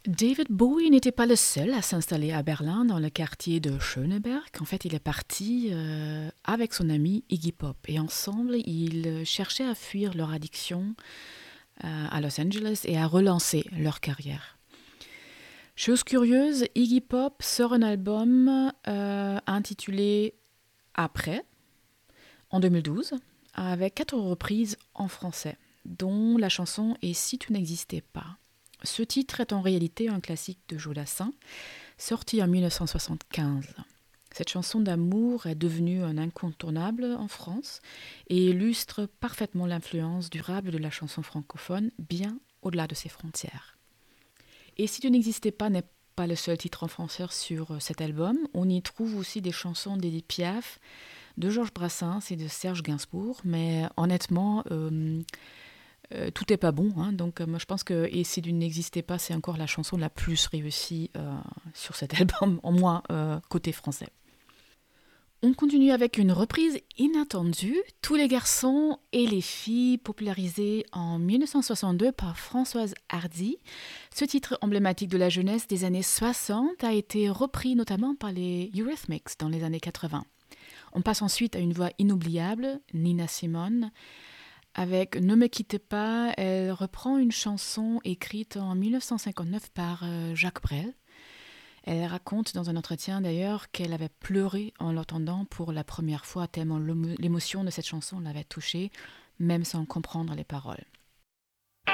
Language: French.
David Bowie n'était pas le seul à s'installer à Berlin dans le quartier de Schöneberg. En fait, il est parti avec son ami Iggy Pop et ensemble, ils cherchaient à fuir leur addiction à Los Angeles et à relancer leur carrière. Chose curieuse, Iggy Pop sort un album intitulé Après, en 2012, avec 4 reprises en français, dont la chanson Et si tu n'existais pas. Ce titre est en réalité un classique de Jodassin, sorti en 1975. Cette chanson d'amour est devenue un incontournable en France et illustre parfaitement l'influence durable de la chanson francophone, bien au-delà de ses frontières. Et si tu n'existais pas n'est pas le seul titre en français sur cet album, on y trouve aussi des chansons d'Édith Piaf, de Georges Brassens et de Serge Gainsbourg, mais honnêtement, tout n'est pas bon. Donc moi je pense que Et si tu n'existais pas, c'est encore la chanson la plus réussie sur cet album, au moins côté français. On continue avec une reprise inattendue, Tous les garçons et les filles, popularisée en 1962 par Françoise Hardy. Ce titre emblématique de la jeunesse des années 60 a été repris notamment par les Eurythmics dans les années 80. On passe ensuite à une voix inoubliable, Nina Simone. Avec Ne me quitte pas, elle reprend une chanson écrite en 1959 par Jacques Brel. Elle raconte dans un entretien d'ailleurs qu'elle avait pleuré en l'entendant pour la première fois tellement l'émotion de cette chanson l'avait touchée, même sans comprendre les paroles.